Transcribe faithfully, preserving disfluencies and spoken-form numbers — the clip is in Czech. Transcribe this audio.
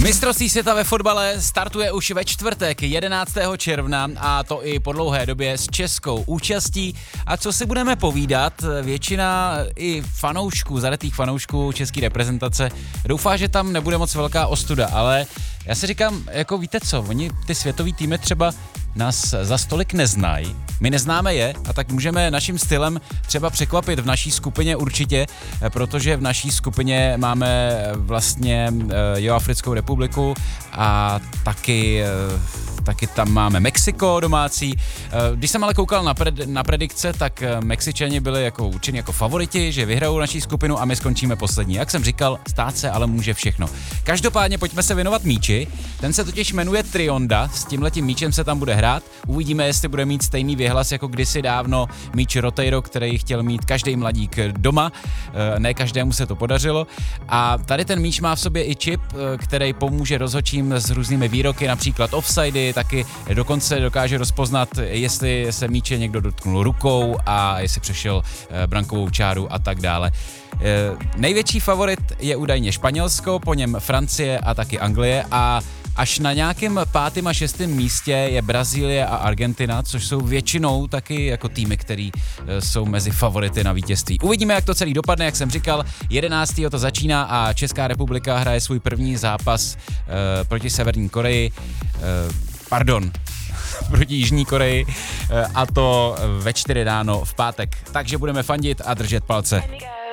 Mistrovství světa ve fotbale startuje už ve čtvrtek jedenáctého června a to i po dlouhé době s českou účastí. A co si budeme povídat, většina i fanoušků, zaretých fanoušků české reprezentace doufá, že tam nebude moc velká ostuda, ale já si říkám, jako víte co, oni ty světový týmy třeba nás za stolik neznají, my neznáme je a tak můžeme naším stylem třeba překvapit v naší skupině určitě, protože v naší skupině máme vlastně Jihoafrickou republiku a taky, taky tam máme Mexiko domácí. Když jsem ale koukal na, pred, na predikce, tak Mexičani byli jako určeni jako favoriti, že vyhrajou naší skupinu a my skončíme poslední. Jak jsem říkal, stát se ale může všechno. Každopádně pojďme se věnovat míči, ten se totiž jmenuje Trionda, s tímhletím míčem se tam bude hrát. Uvidíme, jestli bude mít stejný věhlas jako kdysi dávno míč Roteiro, který chtěl mít každý mladík doma, ne každému se to podařilo. A tady ten míč má v sobě i čip, který pomůže rozhodčím s různými výroky, například offsidy, taky dokonce dokáže rozpoznat, jestli se míče někdo dotknul rukou a jestli přešel brankovou čáru a tak dále. Největší favorit je údajně Španělsko, po něm Francie a taky Anglie a až na nějakém pátém a šestém místě je Brazílie a Argentina, což jsou většinou taky jako týmy, který jsou mezi favority na vítězství. Uvidíme, jak to celý dopadne, jak jsem říkal, jedenáctého to začíná a Česká republika hraje svůj první zápas uh, proti Severní Koreji, uh, pardon, proti Jižní Koreji, uh, a to ve čtyři ráno v pátek. Takže budeme fandit a držet palce.